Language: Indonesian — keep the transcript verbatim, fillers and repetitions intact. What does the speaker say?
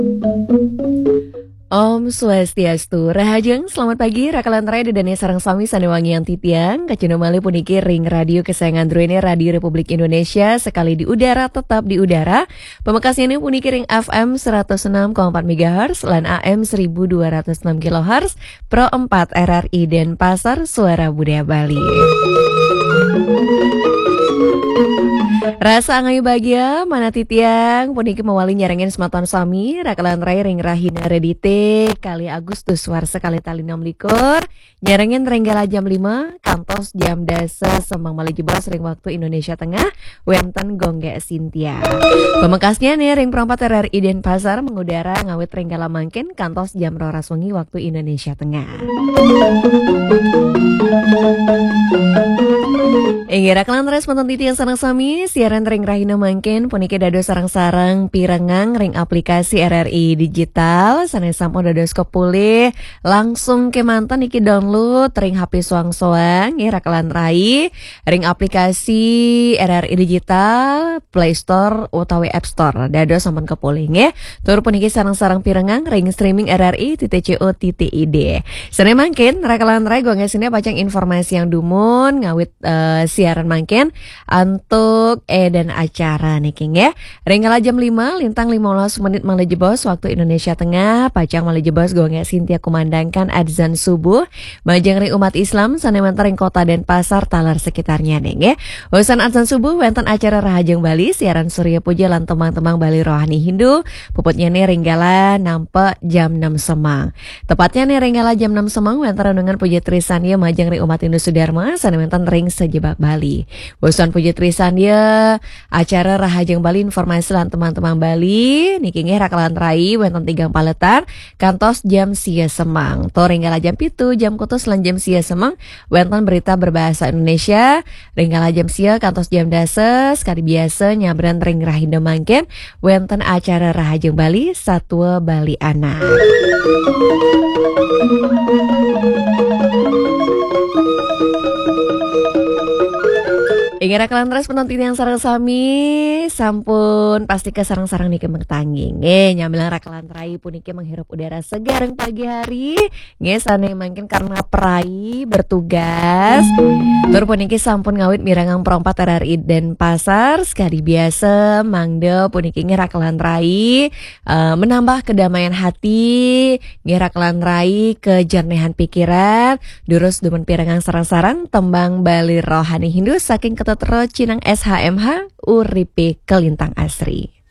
Om Swastiastu, Rahajeng, selamat pagi, Rakalan Raya Dedane Sarang Sami Sanewangi yang Titiang, Kacino Mali Puniki Ring Radio Kesayangan Druene Radio Republik Indonesia, sekali di udara, tetap di udara, Pemekasnya ini Puniki Ring F M seratus enam koma empat megahertz, lan A M seribu dua ratus enam kilohertz, Pro empat R R I Denpasar, Suara Budaya Bali. Rasa angai bahagia, mana titiang, puniki mewali nyarengin sematan sami, rakalan rai ring rahina redite, kali Agustus warsa kali tali enam likur, nyarengin renggala jam lima, kantos jam dasa, sembang mali jebas ring waktu Indonesia Tengah, wenten gongge Sintia. Pemekasnya nih ring perempat R R I Denpasar mengudara ngawit renggala mangkin, kantos jam roras wengi waktu Indonesia Tengah. Ingira kelan res menton titi yang sarang sami, siaran ring rahina mangkin, puniki dado sarang-sarang pirengang ring aplikasi R R I digital, sanes sampun dados kepulih, langsung ke mantan iki download ring H P soang-soang, ngira kelan rai, ring aplikasi R R I digital, Play Store utawi App Store, dado sampun kepulih nge, tur puniki sarang-sarang pirengang ring streaming R R I titik co titik id. Sene mangkin, rakalan rai gue ngasihnya pacang informasi yang dumun, ngawit uh, siaran mangkin untuk edan acara nih King ya. Renggala jam lima lintang lima belas menit malajebos waktu Indonesia Tengah, pacang malajebos gue nggak Sintia kumandangkan adzan subuh majang ring umat Islam sanemantar ring kota Denpasar talar sekitarnya nih ya. Urusan adzan subuh wenten acara Rahajeng Bali siaran Surya Puja lan temang-temang Bali rohani Hindu, puputnya nih renggala nampe jam enam semang. Tepatnya nih renggala jam enam semang wenten renungan puja trisanya majang ring umat Hindu Sudarma sanemantar ring sejebak Bali. Bosan puji trisan dia acara Rahajeng Bali informasi lan teman-teman Bali niki nggih rakalan rai wonten tigang paletan kantos jam sia semang to renggala jam pitu jam kutus lan jam sia semang wonten berita berbahasa Indonesia renggala jam sia kantos jam dasa sekali biasa nyabran ring rahindo mangken wonten acara Rahajeng Bali Satwa Bali Ana. Ingira kelan res penonton yang sarang sami sampun pasti ke sarang-sarang niki mengtanging nge nyamilang rakalan rai puniki menghirup udara segar pagi hari nge sane mungkin karena perai bertugas tur puniki sampun ngawit mirangang perempat R R I Denpasar sekali biasa mangde puniki nge rakalan rai uh, menambah kedamaian hati nge rakalan rai kejernihan pikiran durus dumen pirangang sarang-sarang tembang Bali rohani Hindu saking ketetro cinang S H M H uripe kelintang asri.